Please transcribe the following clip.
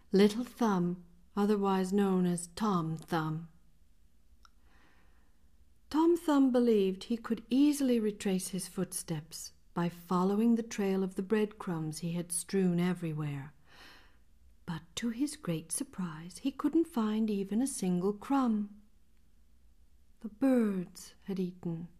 Little Thumb, otherwise known as Tom Thumb. Tom Thumb believed he could easily retrace his footsteps by following the trail of the breadcrumbs he had strewn everywhere. But to his great surprise, he couldn't find even a single crumb. The birds had eaten